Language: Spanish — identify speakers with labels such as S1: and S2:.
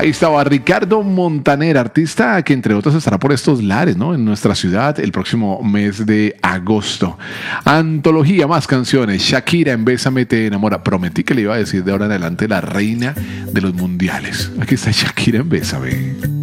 S1: Ahí estaba Ricardo Montaner, artista que entre otros estará por estos lares, ¿no? En nuestra ciudad el próximo mes de agosto. Antología, más canciones. Shakira en Bésame te enamora. Prometí que le iba a decir de ahora en adelante la reina de los mundiales. Aquí está Shakira en Bésame.